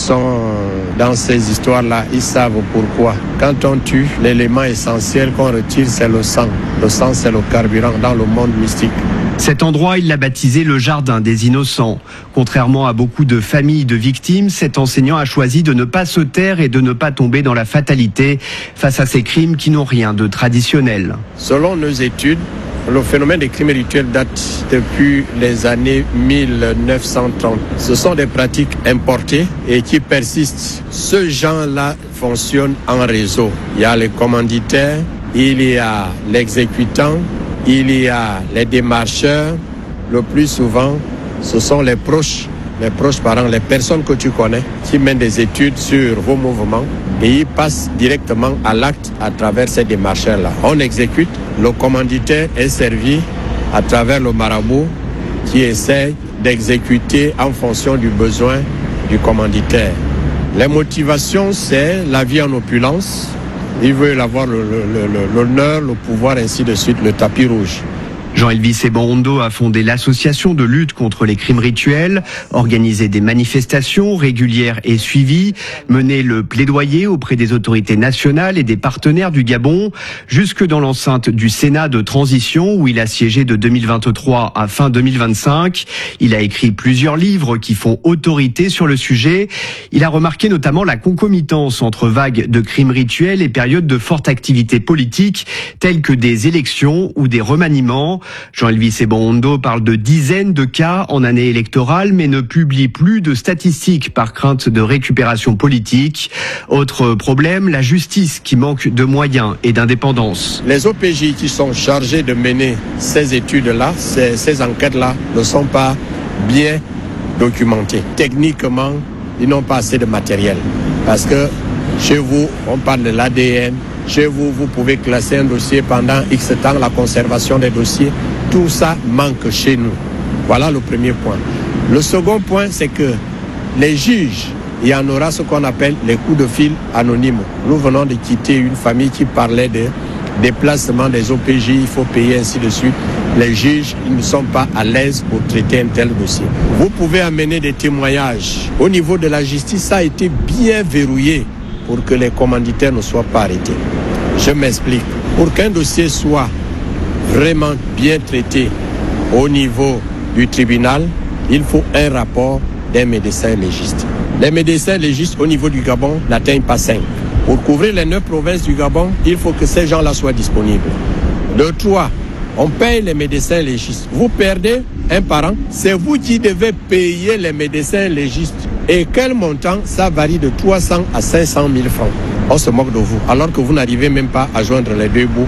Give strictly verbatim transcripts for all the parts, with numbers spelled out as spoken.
sont dans ces histoires-là, ils savent pourquoi. Quand on tue, l'élément essentiel qu'on retire, c'est le sang. Le sang, c'est le carburant dans le monde mystique. Cet endroit, il l'a baptisé le Jardin des Innocents. Contrairement à beaucoup de familles de victimes, cet enseignant a choisi de ne pas se taire et de ne pas tomber dans la fatalité face à ces crimes qui n'ont rien de traditionnel. Selon nos études, le phénomène des crimes rituels date depuis les années mille neuf cent trente. Ce sont des pratiques importées et qui persistent. Ce genre-là fonctionne en réseau. Il y a les commanditaires, il y a l'exécutant, il y a les démarcheurs. Le plus souvent, ce sont les proches, les proches parents, les personnes que tu connais qui mènent des études sur vos mouvements et ils passent directement à l'acte à travers ces démarcheurs-là. On exécute, le commanditaire est servi à travers le marabout qui essaie d'exécuter en fonction du besoin du commanditaire. Les motivations, c'est la vie en opulence. Ils veulent avoir le, le, le, l'honneur, le pouvoir, ainsi de suite, le tapis rouge. Jean-Elvis Sebon-Ondo a fondé l'association de lutte contre les crimes rituels, organisé des manifestations régulières et suivies, mené le plaidoyer auprès des autorités nationales et des partenaires du Gabon, jusque dans l'enceinte du Sénat de transition où il a siégé de deux mille vingt-trois à fin deux mille vingt-cinq. Il a écrit plusieurs livres qui font autorité sur le sujet. Il a remarqué notamment la concomitance entre vagues de crimes rituels et périodes de forte activité politique, telles que des élections ou des remaniements. Jean-Elvis Sebon-Ondo parle de dizaines de cas en année électorale, mais ne publie plus de statistiques par crainte de récupération politique. Autre problème, la justice qui manque de moyens et d'indépendance. Les O P J qui sont chargés de mener ces études-là, ces, ces enquêtes-là, ne sont pas bien documentées. Techniquement, ils n'ont pas assez de matériel. Parce que chez vous, on parle de l'A D N. Chez vous, vous pouvez classer un dossier pendant X temps, la conservation des dossiers. Tout ça manque chez nous. Voilà le premier point. Le second point, c'est que les juges, il y en aura ce qu'on appelle les coups de fil anonymes. Nous venons de quitter une famille qui parlait de déplacement des O P J, il faut payer, ainsi de suite. Les juges, ils ne sont pas à l'aise pour traiter un tel dossier. Vous pouvez amener des témoignages. Au niveau de la justice, ça a été bien verrouillé pour que les commanditaires ne soient pas arrêtés. Je m'explique. Pour qu'un dossier soit vraiment bien traité au niveau du tribunal, il faut un rapport d'un médecin légiste. Les médecins légistes au niveau du Gabon n'atteignent pas cinq. Pour couvrir les neuf provinces du Gabon, il faut que ces gens-là soient disponibles. De trois, on paye les médecins légistes. Vous perdez un parent, c'est vous qui devez payer les médecins légistes. Et quel montant? Ça varie de trois cents à cinq cent mille francs. On se moque de vous, alors que vous n'arrivez même pas à joindre les deux bouts.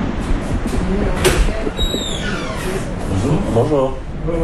Bonjour.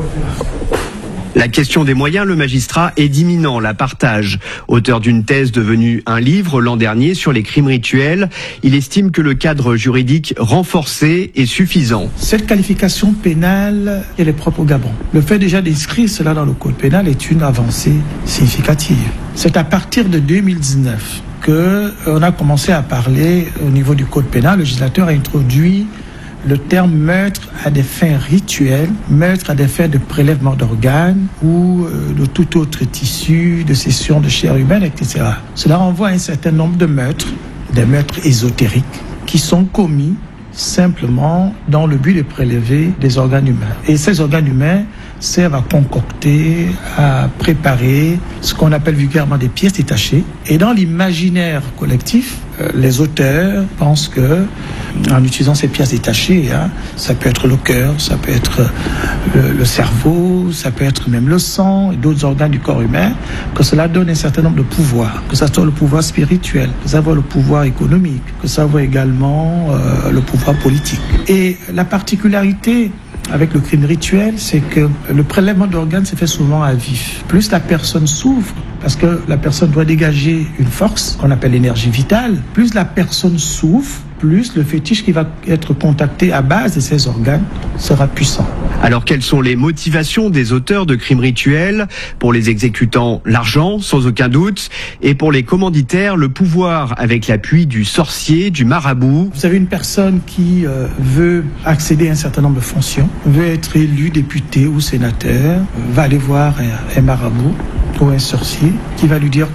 La question des moyens, le magistrat Eddy Minnan la partage. Auteur d'une thèse devenue un livre l'an dernier sur les crimes rituels, il estime que le cadre juridique renforcé est suffisant. Cette qualification pénale, elle est propre au Gabon. Le fait déjà d'inscrire cela dans le code pénal est une avancée significative. C'est à partir de deux mille dix-neuf qu'on a commencé à parler au niveau du code pénal. Le législateur a introduit le terme meurtre à des fins rituelles, meurtre à des fins de prélèvement d'organes ou euh, de tout autre tissu, de cession de chair humaine, et cetera. Cela renvoie à un certain nombre de meurtres, des meurtres ésotériques, qui sont commis simplement dans le but de prélever des organes humains. Et ces organes humains servent à concocter, à préparer ce qu'on appelle vulgairement des pièces détachées. Et dans l'imaginaire collectif, euh, les auteurs pensent que, en utilisant ces pièces détachées, hein, ça peut être le cœur, ça peut être le, le cerveau, ça peut être même le sang et d'autres organes du corps humain, que cela donne un certain nombre de pouvoirs, que ça soit le pouvoir spirituel, que ça soit le pouvoir économique, que ça soit également euh, le pouvoir politique. Et la particularité avec le crime rituel, c'est que le prélèvement d'organes se fait souvent à vif. Plus la personne souffre, parce que la personne doit dégager une force qu'on appelle l'énergie vitale, plus la personne souffre, plus le fétiche qui va être contacté à base de ces organes sera puissant. Alors quelles sont les motivations des auteurs de crimes rituels? Pour les exécutants, l'argent, sans aucun doute, et pour les commanditaires, le pouvoir avec l'appui du sorcier, du marabout. Vous avez une personne qui euh, veut accéder à un certain nombre de fonctions, veut être élu député ou sénateur, va aller voir un, un marabout ou un sorcier qui va lui dire